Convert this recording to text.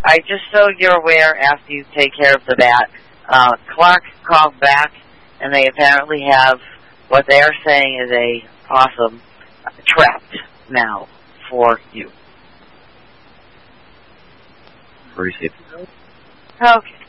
just so you're aware, after you take care of the bat, Clark called back, and they apparently have what they are saying is a possum trapped now for you. Appreciate it. Okay.